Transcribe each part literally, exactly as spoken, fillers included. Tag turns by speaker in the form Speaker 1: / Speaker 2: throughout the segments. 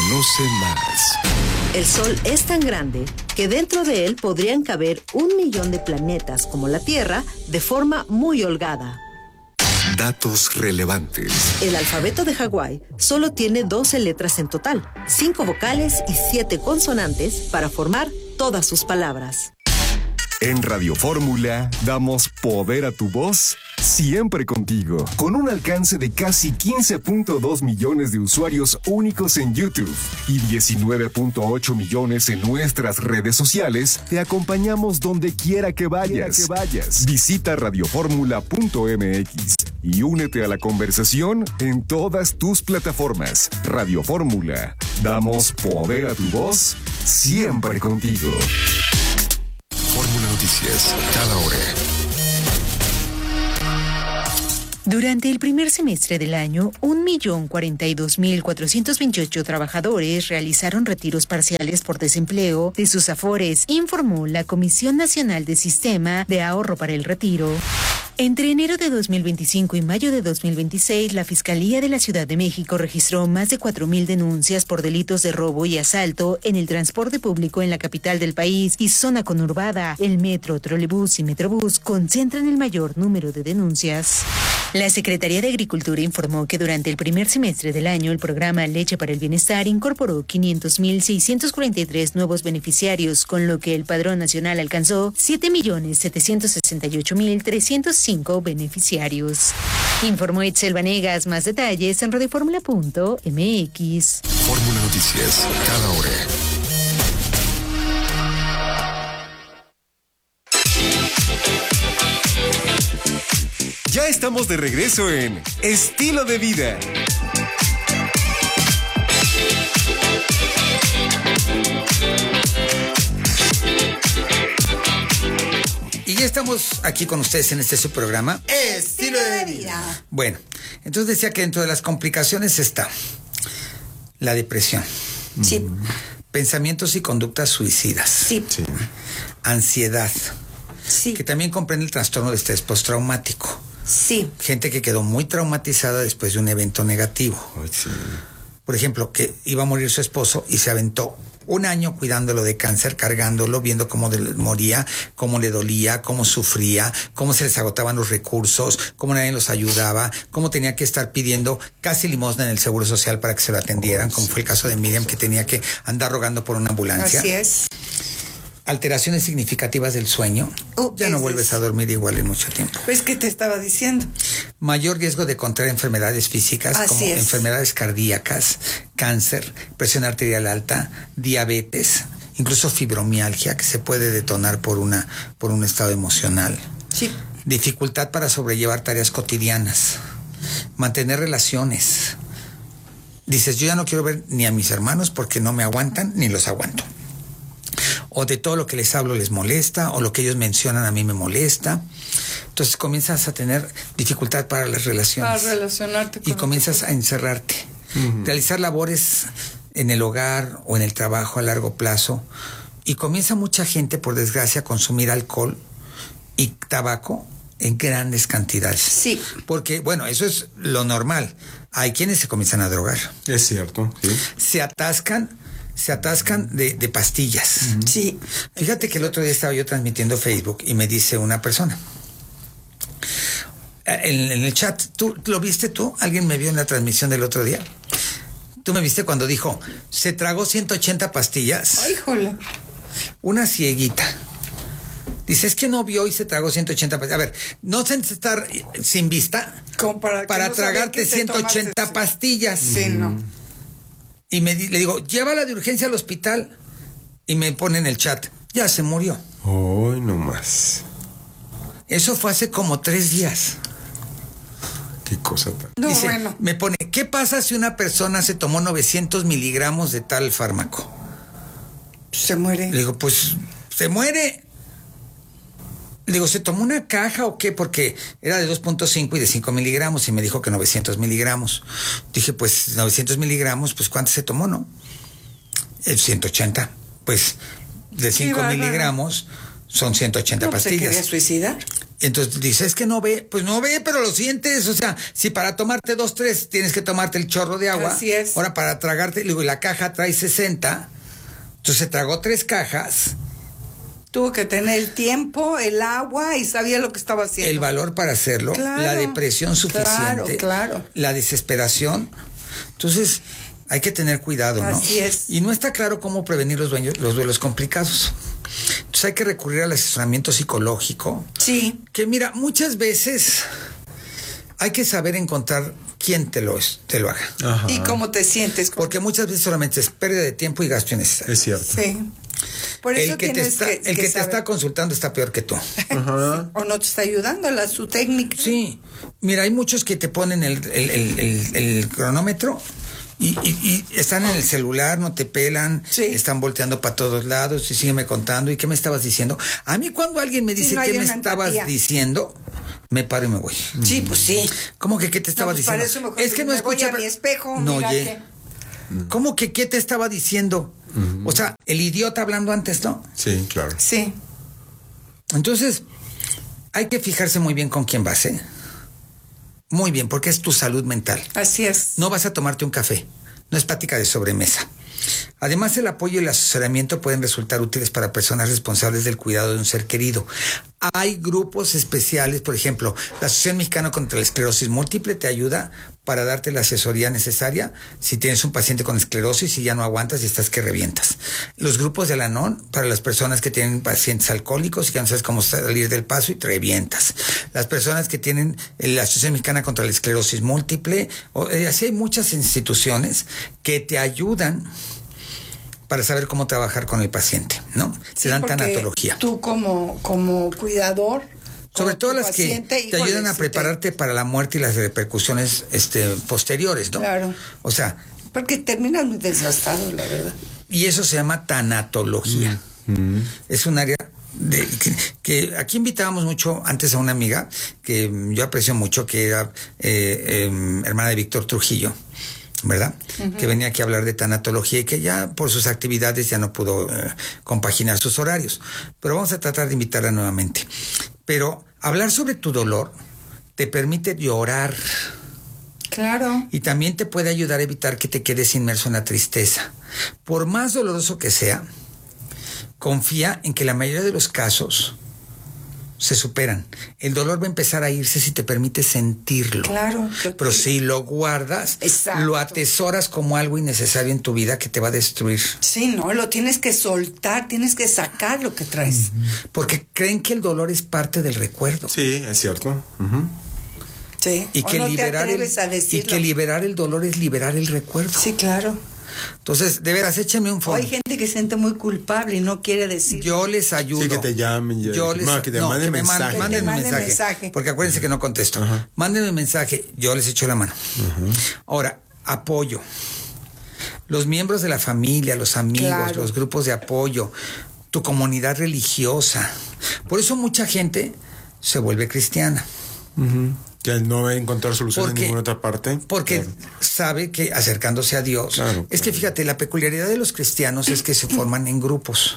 Speaker 1: Conoce más.
Speaker 2: El Sol es tan grande que dentro de él podrían caber un millón de planetas como la Tierra de forma muy holgada.
Speaker 1: Datos relevantes.
Speaker 2: El alfabeto de Hawái solo tiene doce letras en total, cinco vocales y siete consonantes para formar todas sus palabras.
Speaker 1: En Radio Fórmula damos poder a tu voz siempre contigo. Con un alcance de casi quince punto dos millones de usuarios únicos en YouTube y diecinueve punto ocho millones en nuestras redes sociales, te acompañamos donde quiera que vayas. Que vayas. Visita radioformula punto m x y únete a la conversación en todas tus plataformas. Radio Fórmula. Damos poder a tu voz siempre contigo. Fórmula Noticias, cada hora.
Speaker 3: Durante el primer semestre del año, un millón cuarenta y dos mil cuatrocientos veintiocho trabajadores realizaron retiros parciales por desempleo de sus afores, informó la Comisión Nacional de Sistema de Ahorro para el Retiro. Entre enero de dos mil veinticinco y mayo de dos mil veintiséis, la Fiscalía de la Ciudad de México registró más de cuatro mil denuncias por delitos de robo y asalto en el transporte público en la capital del país y zona conurbada. El metro, trolebús y metrobús concentran el mayor número de denuncias. La Secretaría de Agricultura informó que durante el primer semestre del año, el programa Leche para el Bienestar incorporó quinientos mil seiscientos cuarenta y tres nuevos beneficiarios, con lo que el Padrón Nacional alcanzó siete millones setecientos sesenta y ocho mil trescientos cinco beneficiarios. Informó Itzel Vanegas. Más detalles en radioformula punto m x.
Speaker 1: Fórmula Noticias, cada hora. Ya estamos de regreso en Estilo de Vida.
Speaker 4: Y ya estamos aquí con ustedes en este su programa
Speaker 5: Estilo de Vida.
Speaker 4: Bueno, entonces decía que dentro de las complicaciones está la depresión.
Speaker 5: Sí.
Speaker 4: Pensamientos y conductas suicidas.
Speaker 5: Sí.
Speaker 4: Sí. Ansiedad.
Speaker 5: Sí.
Speaker 4: Que también comprende el trastorno de estrés postraumático.
Speaker 5: Sí.
Speaker 4: Gente que quedó muy traumatizada después de un evento negativo.
Speaker 1: Ay, sí.
Speaker 4: Por ejemplo, que iba a morir su esposo y se aventó un año cuidándolo de cáncer, cargándolo, viendo cómo de, moría, cómo le dolía, cómo sufría, cómo se les agotaban los recursos, cómo nadie los ayudaba, cómo tenía que estar pidiendo casi limosna en el Seguro Social para que se lo atendieran, como fue el caso de Miriam, que tenía que andar rogando por una ambulancia.
Speaker 5: Así es.
Speaker 4: Alteraciones significativas del sueño.
Speaker 5: Uh,
Speaker 4: ya no
Speaker 5: es
Speaker 4: vuelves
Speaker 5: eso.
Speaker 4: a dormir igual en mucho tiempo.
Speaker 5: Pues que te estaba diciendo.
Speaker 4: Mayor riesgo de contraer enfermedades físicas
Speaker 5: Así
Speaker 4: como
Speaker 5: es.
Speaker 4: enfermedades cardíacas, cáncer, presión arterial alta, diabetes, incluso fibromialgia que se puede detonar por una por un estado emocional.
Speaker 5: Sí.
Speaker 4: Dificultad para sobrellevar tareas cotidianas, mantener relaciones. Dices, yo ya no quiero ver ni a mis hermanos porque no me aguantan ni los aguanto. O de todo lo que les hablo les molesta, o lo que ellos mencionan a mí me molesta. Entonces comienzas a tener dificultad para las relaciones.
Speaker 5: Para relacionarte con
Speaker 4: y comienzas a encerrarte. Uh-huh. Realizar labores en el hogar o en el trabajo a largo plazo. Y comienza mucha gente, por desgracia, a consumir alcohol y tabaco en grandes cantidades.
Speaker 5: Sí.
Speaker 4: Porque, bueno, eso es lo normal. Hay quienes se comienzan a drogar.
Speaker 6: Es cierto, sí.
Speaker 4: Se atascan se atascan de, de pastillas.
Speaker 5: Uh-huh. Sí.
Speaker 4: Fíjate que el otro día estaba yo transmitiendo Facebook y me dice una persona en, en el chat, ¿tú lo viste tú? ¿Alguien me vio en la transmisión del otro día? ¿Tú me viste cuando dijo, se tragó ciento ochenta pastillas?
Speaker 5: Ay, jole.
Speaker 4: Una cieguita. Dice, es que no vio y se tragó ciento ochenta pastillas. A ver, no se estar sin vista
Speaker 5: Como para
Speaker 4: para
Speaker 5: no
Speaker 4: tragarte ciento ochenta
Speaker 5: tomaste...
Speaker 4: pastillas.
Speaker 5: Sí, no.
Speaker 4: Y me di, le digo, llévala de urgencia al hospital. Y me pone en el chat, ya se murió.
Speaker 6: Hoy no más.
Speaker 4: Eso fue hace como tres días.
Speaker 6: Qué cosa tan...
Speaker 5: No,
Speaker 4: Dice,
Speaker 5: bueno.
Speaker 4: me pone, ¿qué pasa si una persona se tomó novecientos miligramos de tal fármaco?
Speaker 5: Se muere.
Speaker 4: Le digo, pues, se muere. Le digo, ¿se tomó una caja o qué? Porque era de dos punto cinco y de cinco miligramos y me dijo que novecientos miligramos. Dije, pues novecientos miligramos, pues ¿cuánto se tomó, no? El ciento ochenta. Pues de cinco miligramos son ciento ochenta
Speaker 5: no,
Speaker 4: pastillas.
Speaker 5: ¿Se quería suicidar?
Speaker 4: Entonces dice, es que no ve, pues no ve, pero lo sientes. O sea, si para tomarte dos, tres tienes que tomarte el chorro de agua.
Speaker 5: Así es.
Speaker 4: Ahora para tragarte, digo, y la caja trae sesenta. Entonces tragó tres cajas.
Speaker 5: Tuvo que tener el tiempo, el agua y sabía lo que estaba haciendo.
Speaker 4: El valor para hacerlo,
Speaker 5: Claro,
Speaker 4: la depresión suficiente,
Speaker 5: claro, claro.
Speaker 4: la desesperación. Entonces, hay que tener cuidado, ¿no?
Speaker 5: Así es.
Speaker 4: Y no está claro cómo prevenir los dueños, los duelos complicados. Entonces hay que recurrir al asesoramiento psicológico.
Speaker 5: Sí.
Speaker 4: Que mira, muchas veces hay que saber encontrar quién te lo, es- te lo haga.
Speaker 6: Ajá.
Speaker 5: ¿Y cómo te sientes?
Speaker 4: Porque muchas veces solamente es pérdida de tiempo y gasto innecesario.
Speaker 6: Es cierto.
Speaker 5: Sí. Por eso
Speaker 4: El que te
Speaker 5: tienes
Speaker 4: está,
Speaker 5: que,
Speaker 4: el que te
Speaker 5: saber.
Speaker 4: está consultando está peor que tú.
Speaker 6: Ajá.
Speaker 5: O no te está ayudando la, su técnica.
Speaker 4: Sí, mira, hay muchos que te ponen el, el, el, el- el cronómetro y, y- y están en el celular, no te pelan,
Speaker 5: Sí.
Speaker 4: están volteando para todos lados y sígueme contando. ¿Y qué me estabas diciendo? A mí cuando alguien me
Speaker 5: Sí,
Speaker 4: dice
Speaker 5: no hay
Speaker 4: qué me
Speaker 5: una
Speaker 4: estabas
Speaker 5: empatía.
Speaker 4: diciendo, me paro y me voy.
Speaker 5: Sí, pues sí.
Speaker 4: ¿Cómo que qué te estaba
Speaker 5: No, pues
Speaker 4: diciendo?
Speaker 5: para eso mejor
Speaker 4: Es que no
Speaker 5: me voy
Speaker 4: escucha
Speaker 5: a mi espejo,
Speaker 4: No,
Speaker 5: mira
Speaker 4: oye.
Speaker 5: que-
Speaker 4: ¿Cómo que qué te estaba diciendo? O sea, el idiota hablando antes, ¿no?
Speaker 6: Sí, claro.
Speaker 5: Sí.
Speaker 4: Entonces, hay que fijarse muy bien con quién vas, ¿eh? Muy bien, porque es tu salud mental.
Speaker 5: Así es.
Speaker 4: No vas a tomarte un café, no es plática de sobremesa. Además, el apoyo y el asesoramiento pueden resultar útiles para personas responsables del cuidado de un ser querido. Hay grupos especiales, por ejemplo, la Asociación Mexicana contra la Esclerosis Múltiple te ayuda para darte la asesoría necesaria si tienes un paciente con esclerosis y ya no aguantas y estás que revientas. Los grupos de la N O N para las personas que tienen pacientes alcohólicos y que no sabes cómo salir del paso y te revientas. Las personas que tienen la Asociación Mexicana contra la Esclerosis Múltiple, o, eh, así hay muchas instituciones que te ayudan para saber cómo trabajar con el paciente, ¿no?
Speaker 5: Sí,
Speaker 4: Te dan
Speaker 5: porque
Speaker 4: tanatología.
Speaker 5: Tú como, como cuidador.
Speaker 4: Sobre
Speaker 5: con
Speaker 4: todo
Speaker 5: tu
Speaker 4: las que
Speaker 5: paciente,
Speaker 4: te
Speaker 5: híjole,
Speaker 4: ayudan a
Speaker 5: sí te-
Speaker 4: prepararte para la muerte y las repercusiones este, posteriores, ¿no?
Speaker 5: Claro.
Speaker 4: O sea,
Speaker 5: Porque terminas muy desgastado, la verdad.
Speaker 4: y eso se llama tanatología. Es un área de, que, que aquí invitábamos mucho antes a una amiga que yo aprecio mucho, que era eh, eh, hermana de Víctor Trujillo, ¿verdad? Uh-huh. Que venía aquí a hablar de tanatología y que ya por sus actividades ya no pudo eh, compaginar sus horarios. Pero vamos a tratar de invitarla nuevamente. Pero hablar sobre tu dolor te permite llorar.
Speaker 5: Claro.
Speaker 4: Y también te puede ayudar a evitar que te quedes inmerso en la tristeza. Por más doloroso que sea, confía en que la mayoría de los casos se superan. El dolor va a empezar a irse si te permites sentirlo.
Speaker 5: Claro.
Speaker 4: Pero si lo guardas,
Speaker 5: Exacto.
Speaker 4: lo atesoras como algo innecesario en tu vida que te va a destruir.
Speaker 5: Sí, no, lo tienes que soltar, tienes que sacar lo que traes.
Speaker 4: Porque creen que el dolor es parte del recuerdo.
Speaker 6: Sí, es cierto. Uh-huh.
Speaker 5: Sí.
Speaker 4: Y
Speaker 5: o
Speaker 4: que,
Speaker 5: no te
Speaker 4: liberar el,
Speaker 5: atreves a
Speaker 4: y
Speaker 5: decirlo.
Speaker 4: que liberar el dolor es liberar el recuerdo.
Speaker 5: Sí, claro.
Speaker 4: Entonces, de veras, échame un
Speaker 5: O
Speaker 4: favor.
Speaker 5: hay gente que se siente muy culpable y no quiere decir.
Speaker 4: Yo les ayudo.
Speaker 6: Sí, que te llamen. Ya.
Speaker 4: Yo les,
Speaker 6: no, que te
Speaker 4: no,
Speaker 6: manden
Speaker 4: que me
Speaker 6: mensaje.
Speaker 4: manden, mándenme
Speaker 5: manden
Speaker 4: mensaje,
Speaker 5: mensaje.
Speaker 4: Porque acuérdense que no contesto.
Speaker 6: Ajá.
Speaker 4: Mándenme mensaje, yo les echo la mano.
Speaker 6: Uh-huh.
Speaker 4: Ahora, apoyo. Los miembros de la familia, los amigos,
Speaker 5: Claro.
Speaker 4: los grupos de apoyo, tu comunidad religiosa. Por eso mucha gente se vuelve cristiana.
Speaker 6: Uh-huh. Que no va a encontrar solución
Speaker 4: Porque-
Speaker 6: en ninguna otra parte.
Speaker 4: Porque
Speaker 6: Claro.
Speaker 4: sabe que acercándose a Dios.
Speaker 6: Claro,
Speaker 4: es que
Speaker 6: claro.
Speaker 4: fíjate, la peculiaridad de los cristianos es que se forman en grupos.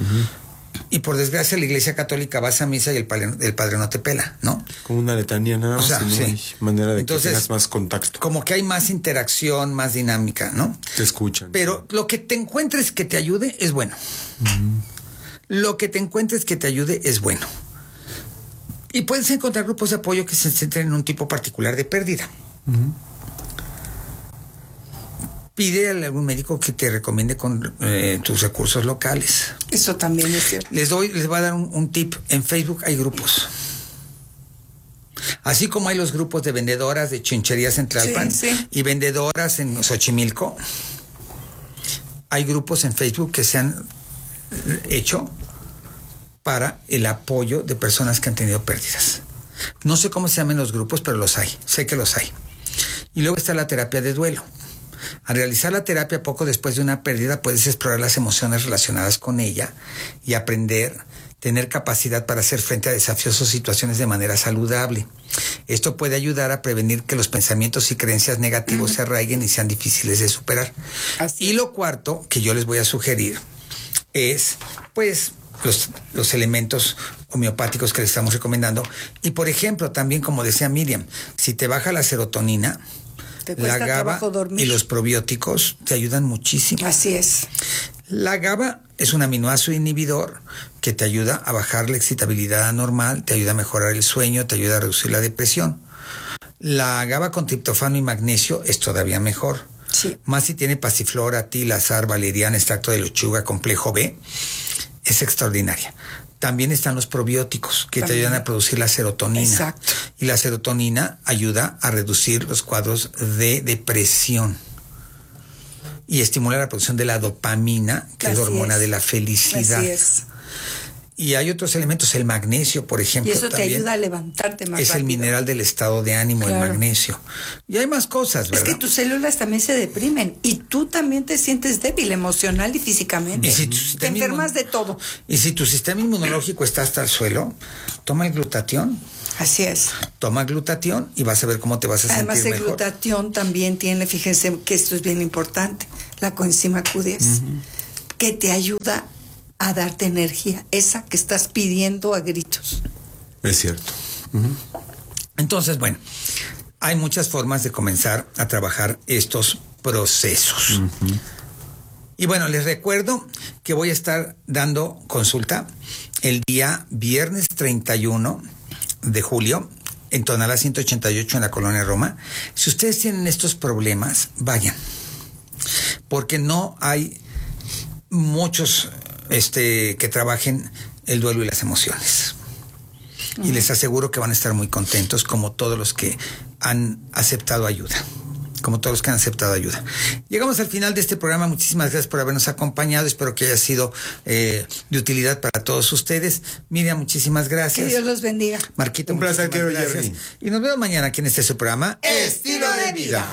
Speaker 4: Y por desgracia la Iglesia Católica vas a misa y el padre, el padre no te pela, ¿no?
Speaker 6: Como una letanía nada
Speaker 4: O
Speaker 6: más.
Speaker 4: sea,
Speaker 6: y no
Speaker 4: sí.
Speaker 6: hay manera de
Speaker 4: Entonces,
Speaker 6: que tengas más contacto.
Speaker 4: Como que hay más interacción, más dinámica, ¿no?
Speaker 6: Te escuchan.
Speaker 4: Pero lo que te encuentres que te ayude es bueno. Lo que te encuentres que te ayude es bueno. Y puedes encontrar grupos de apoyo que se centren en un tipo particular de pérdida. Pide a algún médico que te recomiende con eh, tus recursos locales.
Speaker 5: Eso también es cierto.
Speaker 4: Les doy, les voy a dar un, un tip. En Facebook hay grupos. Así como hay los grupos de vendedoras de chincherías en Tlalpan
Speaker 5: Sí, sí.
Speaker 4: y vendedoras en Xochimilco, hay grupos en Facebook que se han hecho para el apoyo de personas que han tenido pérdidas. No sé cómo se llaman los grupos, pero los hay. Sé que los hay. Y luego está la terapia de duelo. Al realizar la terapia poco después de una pérdida, puedes explorar las emociones relacionadas con ella y aprender, tener capacidad para hacer frente a desafíos o situaciones de manera saludable. Esto puede ayudar a prevenir que los pensamientos y creencias negativos uh-huh. se arraiguen y sean difíciles de superar.
Speaker 5: Así
Speaker 4: y lo cuarto que yo les voy a sugerir es, pues, los, los elementos homeopáticos que le estamos recomendando. Y por ejemplo, también como decía Miriam, si te baja la serotonina,
Speaker 5: Te
Speaker 4: la
Speaker 5: cuesta
Speaker 4: GABA
Speaker 5: trabajo dormir.
Speaker 4: y los probióticos te ayudan muchísimo.
Speaker 5: Así es.
Speaker 4: La GABA es un aminoácido inhibidor que te ayuda a bajar la excitabilidad anormal, te ayuda a mejorar el sueño, te ayuda a reducir la depresión. La GABA con triptofano y magnesio es todavía mejor.
Speaker 5: Sí.
Speaker 4: Más si tiene pasiflora, tilazar, valeriana, extracto de lechuga, complejo B, es extraordinaria. También están los probióticos que
Speaker 5: También.
Speaker 4: te ayudan a producir la serotonina.
Speaker 5: Exacto.
Speaker 4: Y la serotonina ayuda a reducir los cuadros de depresión y estimular la producción de la dopamina, que es
Speaker 5: Así
Speaker 4: la hormona
Speaker 5: es.
Speaker 4: de la felicidad.
Speaker 5: Así es.
Speaker 4: Y hay otros elementos, el magnesio, por
Speaker 5: Y
Speaker 4: ejemplo.
Speaker 5: eso te
Speaker 4: también
Speaker 5: ayuda a levantarte más
Speaker 4: es
Speaker 5: rápido.
Speaker 4: el mineral del estado de ánimo,
Speaker 5: Claro.
Speaker 4: el magnesio. Y hay más cosas,
Speaker 5: Es
Speaker 4: ¿verdad?
Speaker 5: que tus células también se deprimen y tú también te sientes débil emocional y físicamente.
Speaker 4: Y si tu
Speaker 5: te
Speaker 4: sistema
Speaker 5: enfermas
Speaker 4: inmun-
Speaker 5: de todo.
Speaker 4: Y si tu sistema inmunológico está hasta el suelo, toma el glutatión.
Speaker 5: Así es.
Speaker 4: Toma glutatión y vas a ver cómo te vas a
Speaker 5: Además,
Speaker 4: sentir
Speaker 5: el
Speaker 4: mejor.
Speaker 5: glutatión también tiene, fíjense que esto es bien importante, la coenzima Q diez, que te ayuda a darte energía, esa que estás pidiendo a gritos.
Speaker 6: Es cierto.
Speaker 4: Entonces, bueno, hay muchas formas de comenzar a trabajar estos procesos. Y bueno, les recuerdo que voy a estar dando consulta el día viernes treinta y uno de julio en Tonalá ciento ochenta y ocho en la Colonia Roma. Si ustedes tienen estos problemas, vayan. Porque no hay muchos este, que trabajen el duelo y las emociones. Y les aseguro que van a estar muy contentos, como todos los que han aceptado ayuda. Como todos los que han aceptado ayuda. Llegamos al final de este programa. Muchísimas gracias por habernos acompañado. Espero que haya sido eh, de utilidad para todos ustedes. Miriam, muchísimas gracias.
Speaker 5: Que Dios los bendiga.
Speaker 4: Marquito,
Speaker 6: Un placer,
Speaker 4: muchísimas
Speaker 6: querido
Speaker 4: gracias.
Speaker 6: Jerry.
Speaker 4: Y nos vemos mañana aquí en este su programa
Speaker 5: Estilo de Vida.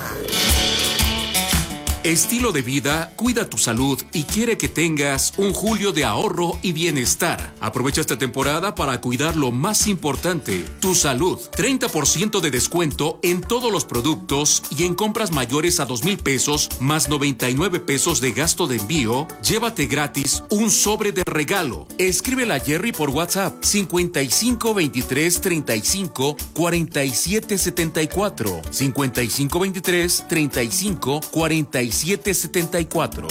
Speaker 7: Estilo de Vida cuida tu salud y quiere que tengas un julio de ahorro y bienestar. Aprovecha esta temporada para cuidar lo más importante, tu salud. treinta por ciento de descuento en todos los productos y en compras mayores a dos mil pesos más noventa y nueve pesos de gasto de envío. Llévate gratis un sobre de regalo. Escríbela a Jerry por WhatsApp cincuenta y cinco veintitrés treinta y cinco cuarenta y siete setenta y cuatro cincuenta y cinco veintitrés treinta y cinco cuarenta y siete setenta y cuatro.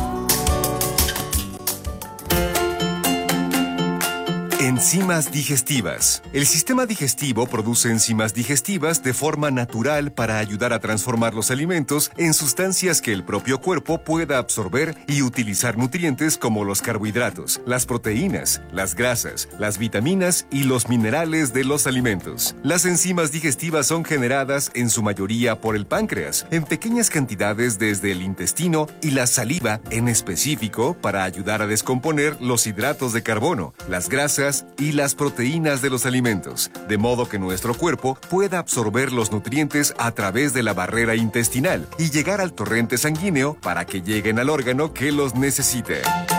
Speaker 1: Enzimas digestivas. El sistema digestivo produce enzimas digestivas de forma natural para ayudar a transformar los alimentos en sustancias que el propio cuerpo pueda absorber y utilizar nutrientes como los carbohidratos, las proteínas, las grasas, las vitaminas y los minerales de los alimentos. Las enzimas digestivas son generadas en su mayoría por el páncreas, en pequeñas cantidades desde el intestino y la saliva en específico para ayudar a descomponer los hidratos de carbono, las grasas y las proteínas de los alimentos, de modo que nuestro cuerpo pueda absorber los nutrientes a través de la barrera intestinal y llegar al torrente sanguíneo para que lleguen al órgano que los necesite.